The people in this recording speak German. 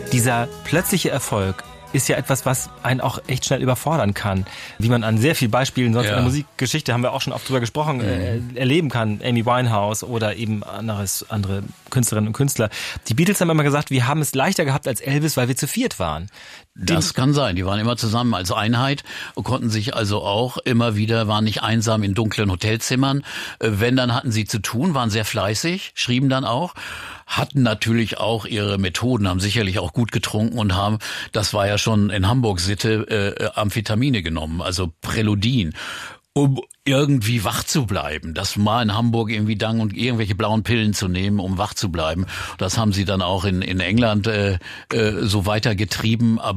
Dieser plötzliche Erfolg ist ja etwas, was einen auch echt schnell überfordern kann. Wie man an sehr vielen Beispielen sonst in der Musikgeschichte, haben wir auch schon oft drüber gesprochen, erleben kann. Amy Winehouse oder eben andere Künstlerinnen und Künstler. Die Beatles haben immer gesagt, wir haben es leichter gehabt als Elvis, weil wir zu viert waren. Das kann sein. Die waren immer zusammen als Einheit und konnten sich also auch immer wieder, waren nicht einsam in dunklen Hotelzimmern. Wenn, dann hatten sie zu tun, waren sehr fleißig, schrieben dann auch, hatten natürlich auch ihre Methoden, haben sicherlich auch gut getrunken und haben, das war ja schon in Hamburg Sitte, Amphetamine genommen, also Preludin, um irgendwie wach zu bleiben. Das war in Hamburg irgendwie Dang und irgendwelche blauen Pillen zu nehmen, um wach zu bleiben. Das haben sie dann auch in England so weitergetrieben. Aber